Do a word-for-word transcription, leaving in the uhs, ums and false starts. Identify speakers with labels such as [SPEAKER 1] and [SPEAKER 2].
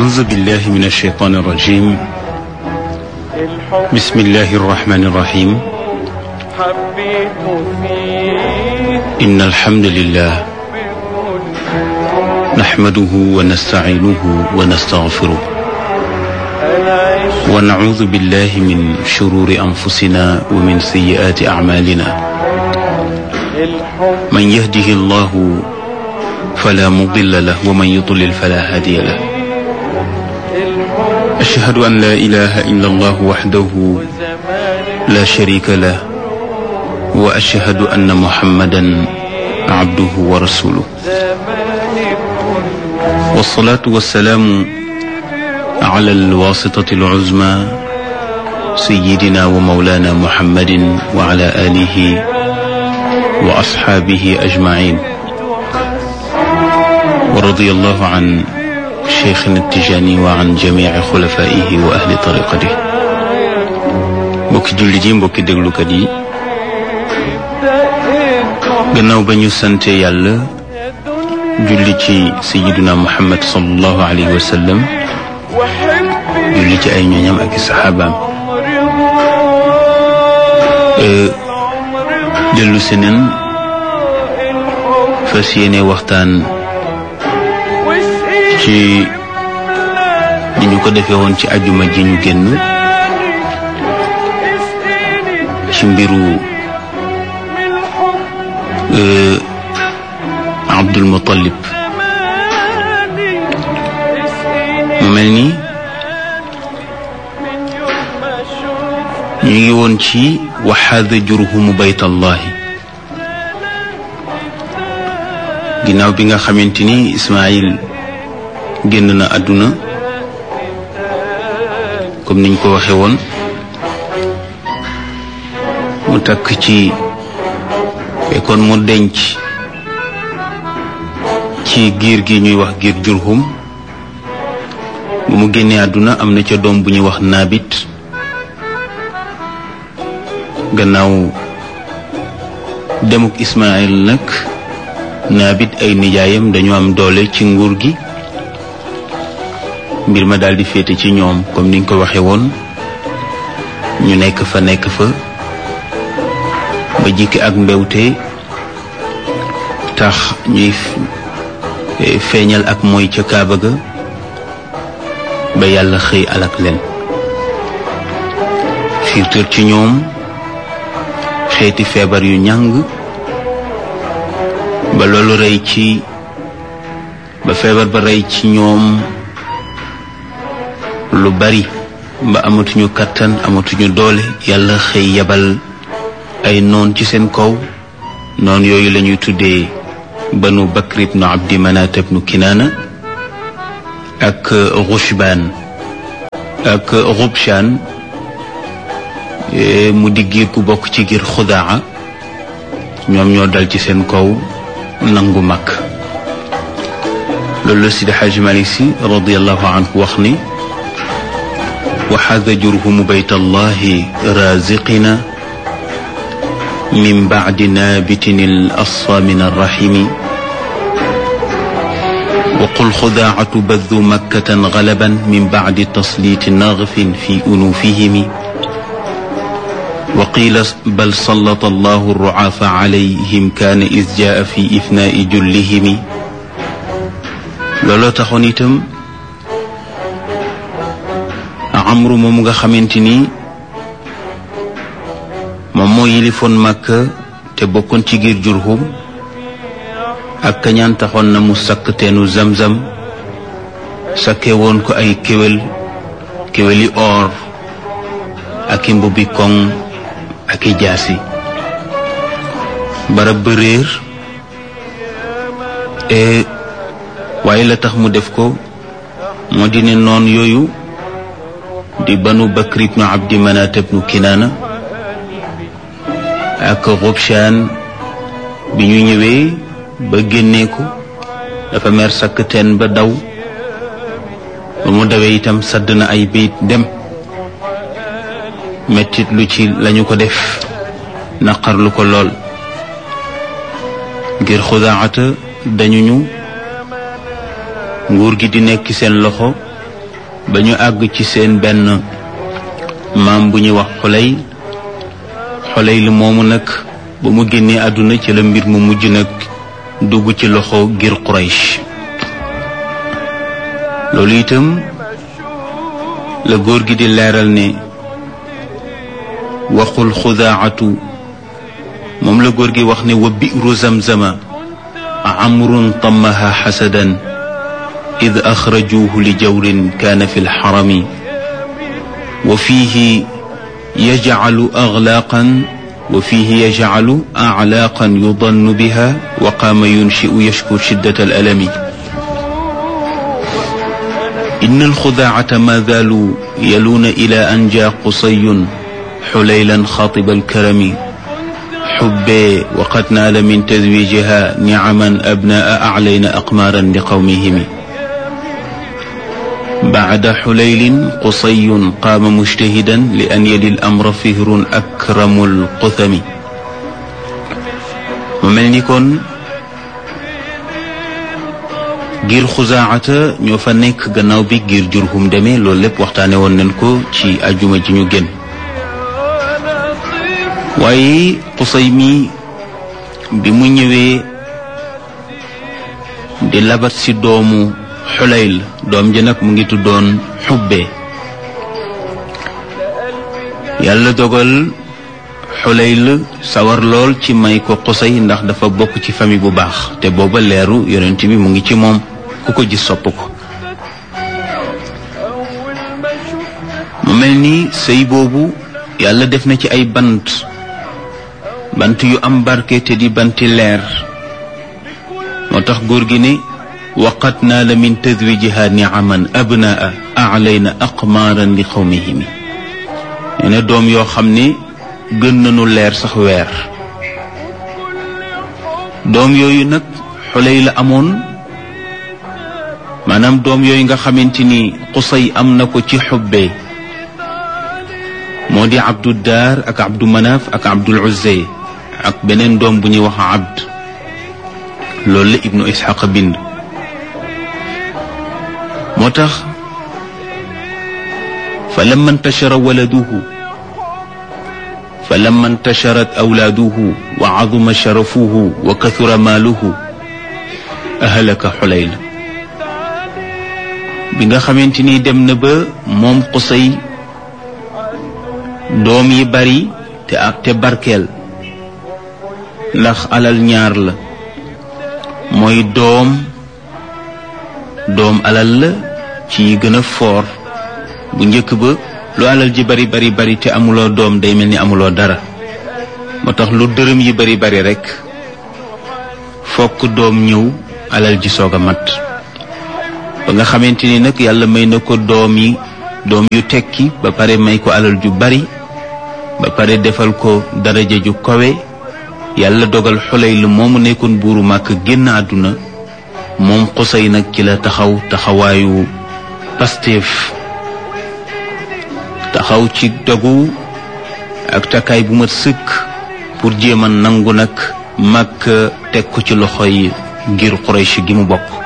[SPEAKER 1] أعوذ بالله من الشيطان الرجيم. بسم الله الرحمن الرحيم. إن الحمد لله نحمده ونستعينه ونستغفره ونعوذ بالله من شرور أنفسنا ومن سيئات أعمالنا. من يهده الله فلا مضل له ومن يضلل فلا هادي له. أشهد أن لا إله إلا الله وحده لا شريك له وأشهد أن محمدا عبده ورسوله. والصلاة والسلام على الواسطة العظمى سيدنا ومولانا محمد وعلى آله وأصحابه أجمعين. ورضي الله عن شيخنا التجاني وعن جميع خلفائه وأهل طريقته. mbokki jullit yi, mbokki déglukat yi, gannaaw ba ñu sante yàlla julli ci sayyiduna Muhammad sallallahu alayhi wa sallam, julli ci ay ñoñam ak i saxaabaam, dellu seneen fas yéene waxtaan ci ni ñu ko defee woon ci ajuma ji ñu génn ci mbiru Abdul Muttalib. mu mel ni ñu ngi woon ci waxaada jurhumu baytallahi, ginnaaw bi nga xamante ni Ismaayil génn na àdduna comme niñ ko waxe woon, mu takk ci fekkoon mu denc ci giir gi ñuy wax giir Jurhum. bu mu génnee àdduna am na ca doom bu ñuy wax Naabit. gannaaw demuk Ismaayil nag, Naabit ay nijaayam dañu am doole ci nguur gi, mbir ma daal di féete ci ñoom comme niñ ko waxe woon. ñu nekk fa nekk fa ba jikki ak mbewte tax ñuy feeñal ak mooy ca Kaaba ga ba yàlla xëy alak leen. xiirtal ci ñoom xeeti feebar yu ñàng ba loolu rey ci ba feebar ba rey ci ñoom lu bari ba amatuñu kattan, amatuñu doole. yàlla xëy yabal ay noon ci seen kaw. noon yooyu la ñuy tuddee banu Bakr ibnu Abdi Manat ibnu Kinaana ak Rushbaan ak Rubshaan, mu di giir ku bokk ci giir Xudaa. ñoom ñoo dal ci seen kaw nangu mag. loolu la Sidi Xaaji Malik Si radiyallahu anhu wax ni waxaada jurhumu baytallahi raziqina min bacdi naabitin al-asfa min arrahimi wa qul xudaacatu baddu makkatan galaban min bacdi tasliiti nagfin fi unufihimi wa qiila bal sallata allahu rucaafa calayhim kaana is jaa fi ifnaai jullihimi. looloo taxoon itam Amru moom nga xamante ni moom moo yilifoon Makka te bokkoon ci giir Jurhum, ak kañaan taxoon na mu sakk teenu Zamzam, sakke woon ko ay kéwél kéwéli or ak i mbubbi koŋ ak i jaasi. barab ba réer e waaye la tax mu def ko moo di ne noon yooyu di banu Bakr ibnu Abdi Manat ibnu Kinaana ak Rubshaan bi ñu ñëwee ba génnee ko dafa mer sakk teen ba daw. ba mu dawee itam sadd na ay bayit dem mettit lu ci lañu ko def, naqarlu ko lool. ngir Xudaata dañu ñu nguur gi di nekk seen loxo ba ñu àgg ci seen benn maam bu ñuy wax xulay xulay li moomu nag ba mu génnee àdduna ci la mbir mu mujj nag dugg ci loxo ngir Quraysh. loolu itam la góor gi di leeral ne waxul xudaacatu moom la góor gi wax ne wa bi'ru zamzama amrun tamaha xasadan id axrajuuhu li jawrin kaana fi lxarami wa fiihi yajcalu aglaaqan wa fiihi yajcalu aclaaqan yudannu biha wa qaama yunshi'u yashku shiddat alalami inna alxudaacata ma zaalu yaluuna ila an jaa qusayun xulaylan xaatiba alkarami xubbee wa qad naala min tazwijiha nicaman abnaa aclayna aqmaaran li qawmihimi bacda xulaylin qusayun qaama mujtahidan li an yali al-amra fihrun akramu al-quthami. mu mel ni kon giir xuzaacata ñoo fa nekk gannaaw bi giir Jurhum demee loolu lépp waxtaane woon nañ ko ci ajuma ji ñu génn. waaye Qusay mi bi mu ñëwee di labat ci doomu Xulayl doom ji nag mu ngi tuddoon Xubbe. yàlla dogal Xulayl sawar lool ci may ko Qusay ndax dafa bokk ci famille bu baax te booba leeru yonent bi mu ngi ci moom ku ko gis sopp ko. mu mel ni sëy boobu yàlla def na ci ay bant bant yu am barke te di banti leer moo tax góor gi ne waqat naa la min tazwijiha niaman abnaa alayna aqmaaran li qawmihimi nee na doom yoo xam ne gën nañu leer sax weer. doom yooyu nag Xulay la amoon maanaam doom yooyu nga xamante ni Qusay am na ko ci Xubbe moo di Abdu Daar ak Abdu Manaaf ak Abdul Uzza ak beneen doom bu ñuy wax Abd. loolu la Ibnu Isxaaq bind. moo tax fa lamma ntashara waladuhu fa lamma ntasharat awlaaduhu wa azuma sharafuhu wa kathura maaluhu ahlaka Xulayl. bi nga xamante ni dem na ba moom Qusay doom yi bari te ak te barkeel ndax alal ñaar la mooy doom doom alal la ci gën a foor. bu njëkk ba lu alal ji bari bari bari te amuloo doom day mel ni amuloo dara moo tax lu dërëm yi bari bari rekk fokk doom ñëw alal ji soog a mat. ba nga xamante ni nag yàlla may na ko doom yi doom yu tekki ba pare may ko alal ju bari ba pare defal ko daraja ju kawe yàlla dogal Xulayl moomu nekkoon buuru Màkk génn àdduna moom Qusay nag ci la taxaw taxawaayu Pastef taxaw ci dogu ak takkaay bu mat sëkk pour jéem a nangu nag Màkk teg ko ci loxoy ngir Quraysh gi mu bokk.